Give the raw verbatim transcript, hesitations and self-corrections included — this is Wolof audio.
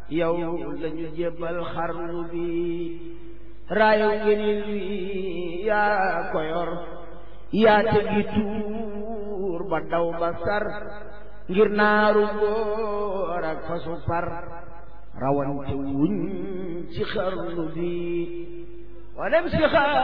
yow lañu jébbal xarnu bi raayu ngëneel wi yaa ko yor yaa tegi tuur ba daw ba sar ngir naaru góor ak fasu far rawante wuñ ci xarnu bi walem si